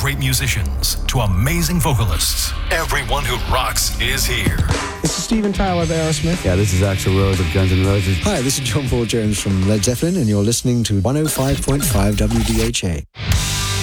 great musicians to amazing vocalists, everyone who rocks is here. This is Steven Tyler of Aerosmith. Yeah, this is Axl Rose of Guns N' Roses. Hi, this is John Paul Jones from Led Zeppelin, and you're listening to 105.5 WDHA.